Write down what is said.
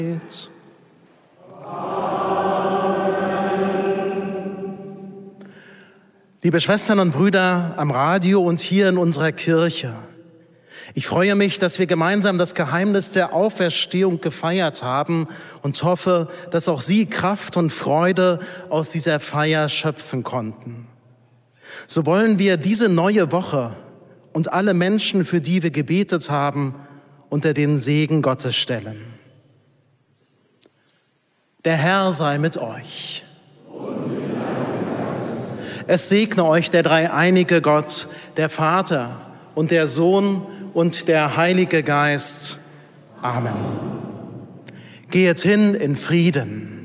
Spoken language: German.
Liebe Schwestern und Brüder am Radio und hier in unserer Kirche, ich freue mich, dass wir gemeinsam das Geheimnis der Auferstehung gefeiert haben und hoffe, dass auch Sie Kraft und Freude aus dieser Feier schöpfen konnten. So wollen wir diese neue Woche und alle Menschen, für die wir gebetet haben, unter den Segen Gottes stellen. Der Herr sei mit euch. Es segne euch der dreieinige Gott, der Vater und der Sohn und der Heilige Geist. Amen. Geht hin in Frieden.